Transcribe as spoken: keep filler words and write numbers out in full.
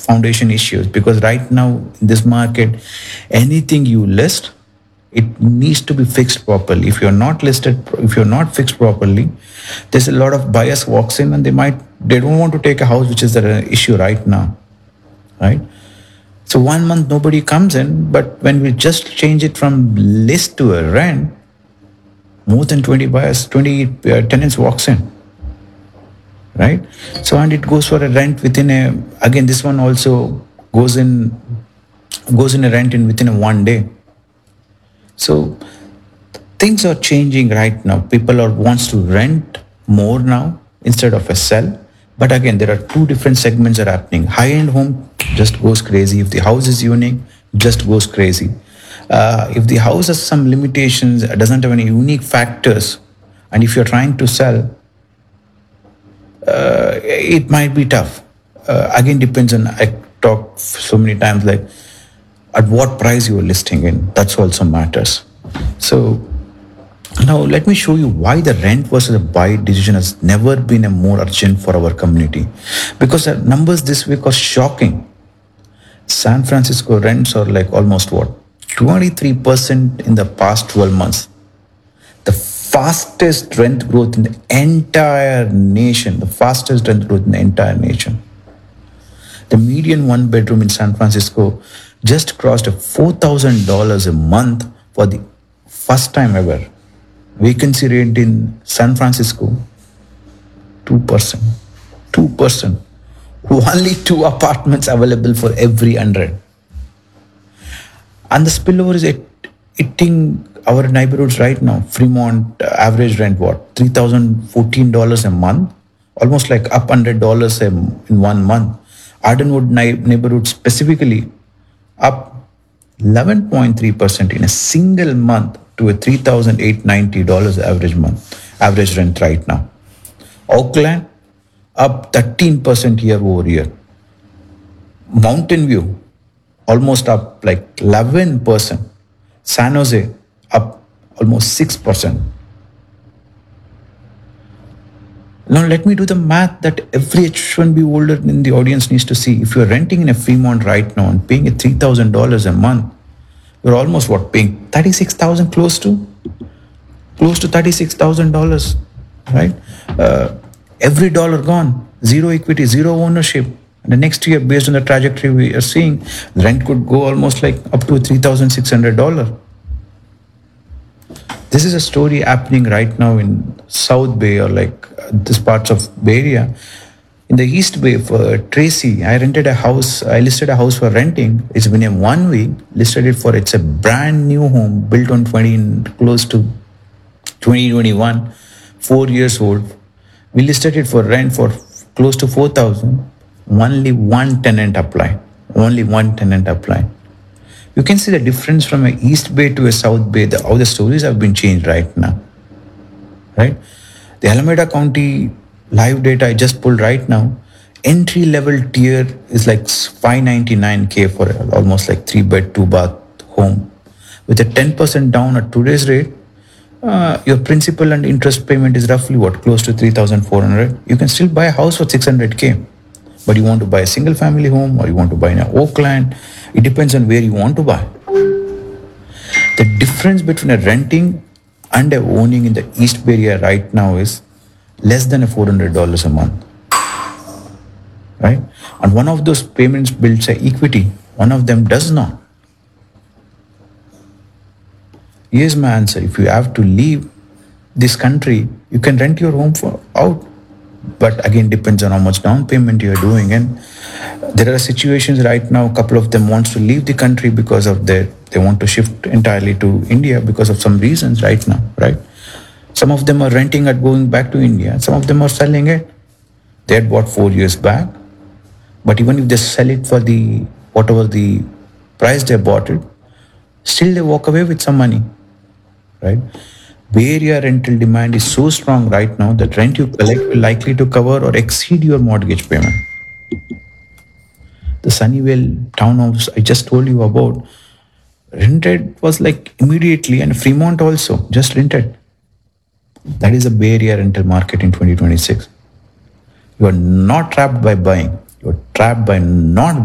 foundation issues, because right now in this market, anything you list, it needs to be fixed properly. If you're not listed, if you're not fixed properly, there's a lot of buyers walks in and they might, they don't want to take a house, which is the issue right now, right? So one month nobody comes in, but when we just change it from list to a rent, more than twenty buyers, twenty uh, tenants walks in, right? So, and it goes for a rent within a, again, this one also goes in, goes in a rent in within a one day. So things are changing right now. People are wants to rent more now instead of a sell. But again, there are two different segments that are happening. High-end home just goes crazy. If the house is unique, just goes crazy. Uh, if the house has some limitations, doesn't have any unique factors, and if you're trying to sell, uh, it might be tough. Uh, again, depends on, I talk so many times, like at what price you are listing in. That's also matters. So now let me show you why the rent versus a buy decision has never been a more urgent for our community. Because the numbers this week are shocking. San Francisco rents are like almost what? twenty-three percent in the past twelve months. The fastest rent growth in the entire nation. The fastest rent growth in the entire nation. The median one bedroom in San Francisco just crossed four thousand dollars a month for the first time ever. Vacancy rate in San Francisco, two percent. two percent. Only two apartments available for every hundred. And the spillover is it, hitting our neighborhoods right now. Fremont uh, average rent, what? three thousand fourteen dollars a month? Almost like up one hundred dollars in one month. Ardenwood neighborhood specifically up eleven point three percent in a single month to a three thousand eight hundred ninety dollars average month, average rent right now. Oakland up thirteen percent year over year. Mountain View almost up like eleven percent. San Jose up almost six percent. Now let me do the math that every H one B holder in the audience needs to see. If you're renting in a Fremont right now and paying a three thousand dollars a month, you're almost what, paying thirty-six thousand dollars, close to? Close to thirty-six thousand dollars, right? Uh, every dollar gone, zero equity, zero ownership. And the next year, based on the trajectory we are seeing, rent could go almost like up to three thousand six hundred dollars. This is a story happening right now in South Bay or like this parts of Bay Area. In the East Bay for Tracy, I rented a house, I listed a house for renting. It's been a one week, listed it for, it's a brand new home built on twenty, close to twenty twenty-one, four years old. We listed it for rent for close to four thousand. Only one tenant applied. Only one tenant applied. You can see the difference from a East Bay to a South Bay, the, how the stories have been changed right now. Right? The Alameda County live data I just pulled right now, entry level tier is like five ninety-nine K for almost like three bed, two bath home. With a ten percent down at today's rate, uh, your principal and interest payment is roughly what, close to three thousand four hundred. You can still buy a house for six hundred K. But you want to buy a single family home or you want to buy in an Oakland, it depends on where you want to buy. The difference between a renting and a owning in the East Bay Area right now is less than a four hundred dollars a month. Right? And one of those payments builds a equity, one of them does not. Here's my answer. If you have to leave this country, you can rent your home for out. But again, depends on how much down payment you're doing. And there are situations right now, a couple of them wants to leave the country because of their, they want to shift entirely to India because of some reasons right now, right? Some of them are renting and going back to India. Some of them are selling it. They had bought four years back. But even if they sell it for the, whatever the price they bought it, still they walk away with some money, right? Bay Area rental demand is so strong right now that rent you collect will likely to cover or exceed your mortgage payment. The Sunnyvale townhouse I just told you about, rented was like immediately, and Fremont also just rented. That is a Bay Area rental market in twenty twenty-six. You are not trapped by buying. You are trapped by not